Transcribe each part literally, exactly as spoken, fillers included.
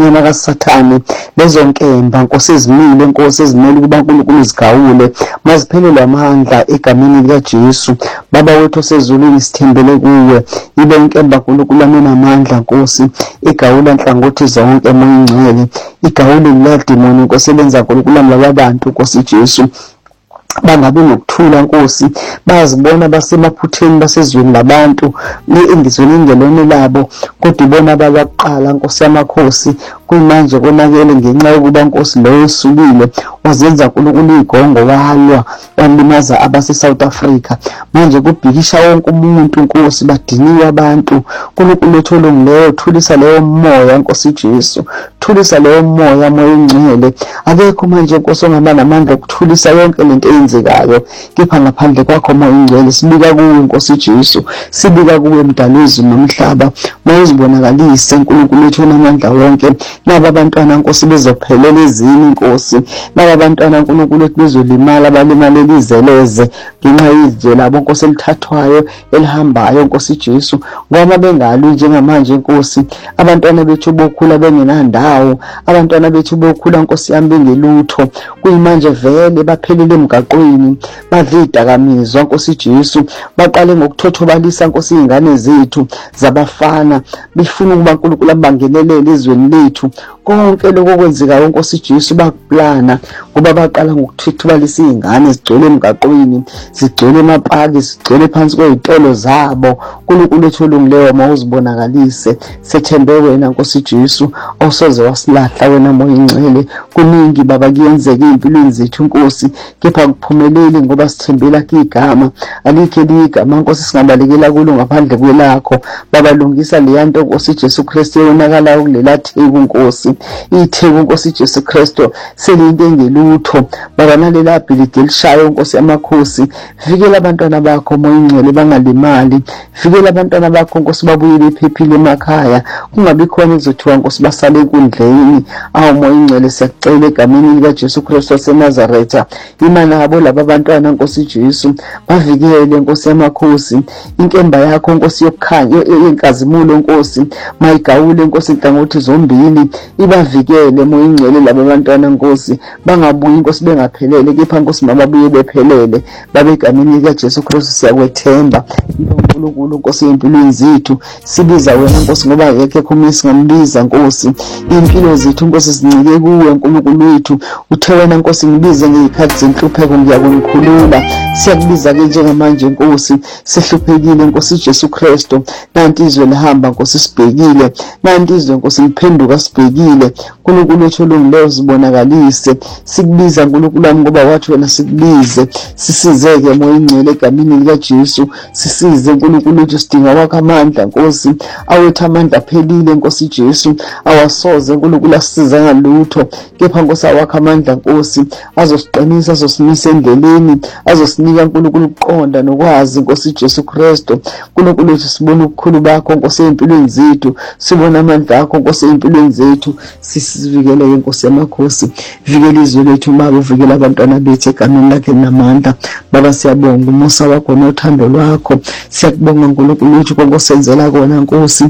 yena kaSathane lezo nkemba Nkosi ezimile Nkosi ezimele kuba uNkulunkulu izigawule maziphelelwe amandla egameni likaJesu baba wethu osezulwini sithembele kuwe ibe inkemba uNkulunkulu amenamandla Nkosi igawula nhlangothi zonke emongcwele igawule ladimoni Nkosi elenza uNkulunkulu labantu Nkosi Jesu bangabi ngokuthula Nkosi bazibona basemaphutheni basezweni labantu leindizweni ingelone labo kodwa ibona babaqala Nkosi yamakhosi kuyimanje konakele ngenxa yokuba Nkosi lo esukile wazenza uNkulunkulu igongo walwa walimaza abase South Africa manje kubhikisha wonke umuntu Nkosi badiniwe abantu uNkulunkulu etholongileyo thulisa leyo moya Nkosi Jesu thulisa leyo moya moya ingcwele akekho manje Nkosi ongaba namandla okuthulisa yonke lento eyenzekayo kepha ngaphandle kwakho moya ingcwele sibika kuwe Nkosi Jesu sibika kuwe mdalezi nomhlaba mayizibonakalise uNkulunkulu ethona amandla wonke laba abantwana Nkosi bezophelela ezini Nkosi laba abantwana uNkulunkulu bezolimala abalimaleli izeleze ngenxa yezwe labo Nkosi elithathwayo elihambayo Nkosi Jesu ngoba bengali njengamanje Nkosi abantwana bethu bokhula bengenandawo abantwana bethu bokhula Nkosi yami bengelutho kuyimanje vele baphelele emgaqweni badlidakamizwa Nkosi Jesu baqale ngokuthothobalisa Nkosi izingane zethu zabafana befuna ukuba uNkulunkulu abangenelele ezweni lethu konke lokho kwenzeka Nkosi Jesu bakuplana ngoba baqala ngokuthothobalisa izingane zigcwele emgaqweni zigcwele emapaki zigcwele phansi kwezitolo zabo uNkulunkulu etholungileyo mawuzibonakalise sethembe wena Nkosi Jesu osoze wasilahla wena moya ingcwele kuningi baba kuyenzeka empilweni zethu Nkosi kepha kuphumeleli ngoba sithembela igama alikho ligama Nkosi singabalekela kulo ngaphandle kwelakho baba lungisa leyanto Nkosi Jesu Kristu yonakala ukulela theku Nkosi itheku Nkosi Jesu Kristu selinde ngelutho baba nalela bhilidi elishayo Nkosi yamakhosi vikela abantwana bakho moya ingcwele bangalimali vikela abantwana bakho Nkosi babuye bephephile emakhaya kungabi khona ezothiwa Nkosi basale enkundleni awu moya ingcwele siyakucela egameni lika Jesu Kristu waseNazaretha imana yabo laba abantwana Nkosi Jesu bavikele Nkosi yamakhosi inkemba yakho Nkosi yokukhanya yenkazimulo Nkosi mayigawule Nkosi inhlangothi zombili ibavikele moya ingcwele laba abantwana Nkosi bangabuyi Nkosi bengaphelele kepha Nkosi mababuye bephelele babe egameni lika Jesu Kristu siyakwethemba uNkulunkulu Nkosi empilweni zethu sibiza wena Nkosi ngoba yekho umisi ngambiza Nkosi impilo zethu Nkosi sincike kuwe uNkulunkulu wethu uthe wena Nkosi ngibize ngezikhathi zenhlupheko ngiyakukhulula siyakubiza ke njengamanje Nkosi sehluphekile Nkosi Jesu Kristu nanti izwe lihamba Nkosi sibhekile nanti izwe Nkosi liphenduka sibhekile uNkulunkulu etholungileyo zibonakalise sikubiza uNkulunkulu wami ngoba wathi wena sikubize sisizeke moya ingcwele egameni lika Jesu sisize uNkulunkulu wethu sidinga wakho amandla Nkosi awethu amandla aphelile Nkosi Jesu awasoze uNkulunkulu asisiza ngalutho kepha Nkosi awakho amandla Nkosi azosiqinisa azosimisa endleleni azosinika uNkulunkulu ukuqonda nokwazi Nkosi Jesu Kristu uNkulunkulu wethu sibona ukukhulu bakho Nkosi empilweni zethu sibona amandla akho Nkosi empilweni zethu sisivikele Nkosi yamakhosi vikela izwe lethu baba uvikela abantwana bethu egameni lakhe namandla baba siyabonga umusa wakho nothando lwakho siyakubonga uNkulunkulu wethu konke kona Nkosi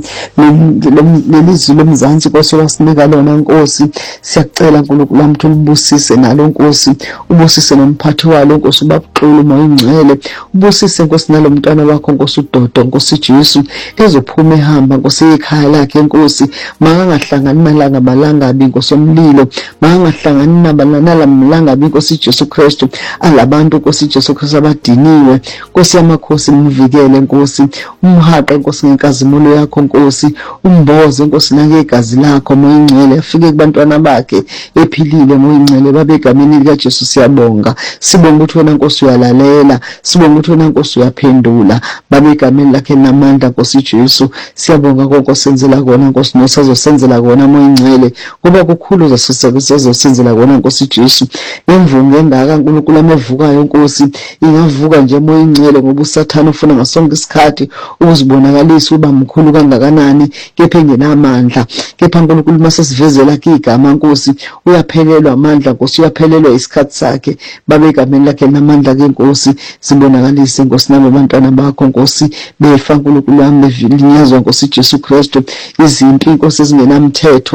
lelizwe lomzansi Nkosi wasinika lona Nkosi siyakucela uNkulunkulu wami ulibusise nalo Nkosi ubusise nomphathi walo Nkosi ubabuxulu moya ingcwele ubusise Nkosi nalomntwana wakho Nkosi uDodo Nkosi Jesu ezophuma ehamba Nkosi ekhaya lakhe Nkosi mangahlangani malanga malangabi Nkosi omlilo mangahlangani nabanala malangabi Nkosi Jesu Kristu alabantu Nkosi Jesu Kristu abadiniwe Nkosi yamakhosi mvikele Nkosi umhaqe Nkosi ngenkazimulo yakho Nkosi umboze Nkosi nangegazi lakho moya ingcwele afike kubantwana bakhe ephilile moya ingcwele babe egameni lika Jesu siyabonga sibonga ukuthi wena Nkosi uyalalela sibonga ukuthi wena Nkosi uyaphendula babe egameni lakhe namandla Nkosi Jesu siyabonga konke osenzela kona Nkosi nosazosenzela kona moya ingcwele kuba kukhulu zasosenzela kona Nkosi Jesu nemvungu engaka uNkulunkulu amevukayo Nkosi ingavuka nje moya ingcwele ngoba uSathane ufuna ngasonke isikhathi ukuzibonakalisa uba mkhulu kangakanani kepha engenamandla kepha uNkulunkulu masesivezela igama Nkosi uyaphelelwa amandla Nkosi uyaphelelwa isikhathi sakhe babe egameni lakhe namandla ke Nkosi sibonakalise Nkosi nabo abantwana bakho Nkosi befa uNkulunkulu wami bevilinyazwa Nkosi Jesu Kristu izimpi Nkosi ezingenamthetho